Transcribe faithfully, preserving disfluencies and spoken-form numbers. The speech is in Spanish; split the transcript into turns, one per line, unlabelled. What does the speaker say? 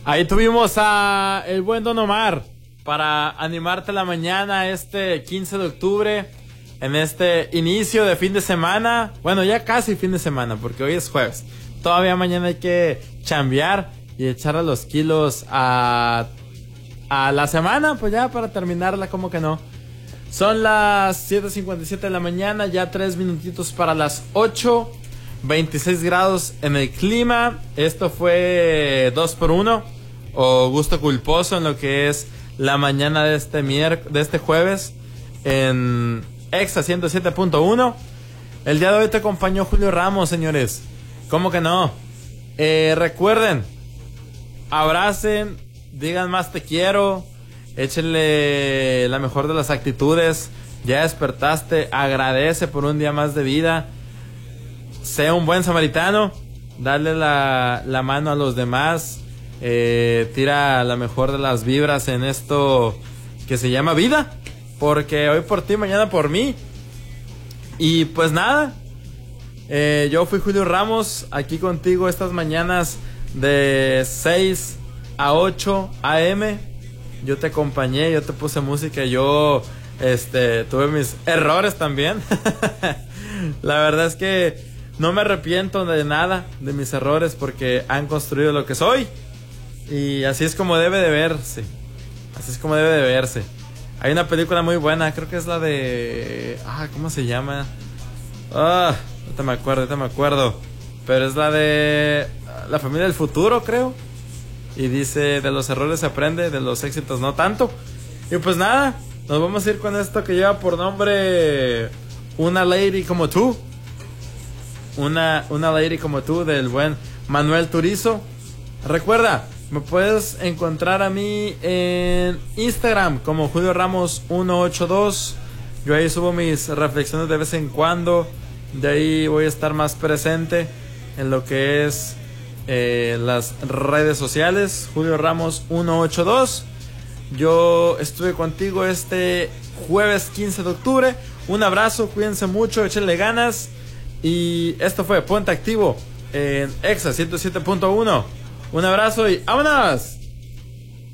Ahí tuvimos a el buen Don Omar para animarte la mañana este quince de octubre, en este inicio de fin de semana. Bueno, ya casi fin de semana, porque hoy es jueves. Todavía mañana hay que chambear y echarle los kilos a, a la semana, pues ya para terminarla, como que no. Son las siete cincuenta y siete de la mañana, ya tres minutitos para las ocho. veintiséis grados en el clima. Esto fue dos por uno o gusto culposo en lo que es la mañana de este miérc- de este jueves en Exa ciento siete punto uno. El día de hoy te acompañó Julio Ramos, señores. ¿Cómo que no? Eh, recuerden, abracen, digan más te quiero, échenle la mejor de las actitudes. Ya despertaste, agradece por un día más de vida. Sea un buen samaritano, dale la, la mano a los demás, eh, tira la mejor de las vibras en esto que se llama vida, porque hoy por ti, mañana por mí. Y pues nada, eh, yo fui Julio Ramos, aquí contigo estas mañanas de seis a ocho a eme. Yo te acompañé, yo te puse música, yo este, tuve mis errores también. La verdad es que no me arrepiento de nada de mis errores porque han construido lo que soy. Y así es como debe de verse. Así es como debe de verse. Hay una película muy buena, creo que es la de... Ah, ¿cómo se llama? Ah, no te me acuerdo, no te me acuerdo. Pero es la de... La familia del futuro, creo. Y dice, de los errores se aprende, de los éxitos no tanto. Y pues nada, nos vamos a ir con esto que lleva por nombre Una Lady Como Tú. Una, una lady como tú, del buen Manuel Turizo. Recuerda, me puedes encontrar a mí en Instagram como Julio Ramos ciento ochenta y dos. Yo ahí subo mis reflexiones de vez en cuando. De ahí voy a estar más presente en lo que es eh, las redes sociales. Julio Ramos ciento ochenta y dos. Yo estuve contigo este jueves quince de octubre. Un abrazo, cuídense mucho, échenle ganas. Y esto fue Ponte Activo en Exa ciento siete punto uno. Un abrazo y ¡vámonos!